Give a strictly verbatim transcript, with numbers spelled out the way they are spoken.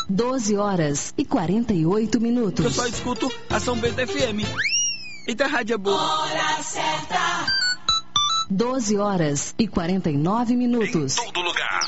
doze horas e quarenta e oito minutos. Eu só escuto a São Bento F M. Eita, rádio é boa. Hora certa. doze horas e quarenta e nove minutos. Em todo lugar.